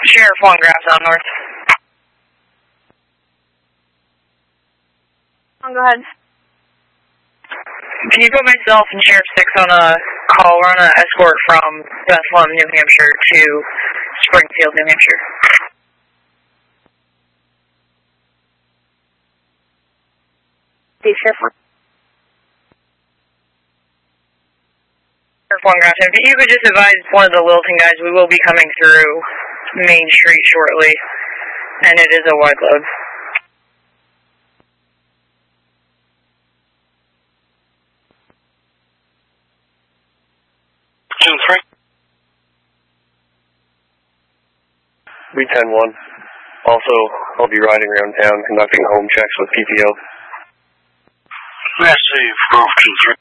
Sheriff 1, Grass on North. Go ahead. Can you put myself and Sheriff 6 on a call? We're on an escort from Bethlehem, New Hampshire to Springfield, New Hampshire. Sheriff 1. Sheriff 1, Grass. If you could just advise one of the Littleton guys, we will be coming through Main Street shortly, and it is a wide load. June 3. B-10-1. Also, I'll be riding around town conducting home checks with PPO. Massive Grove 2-3.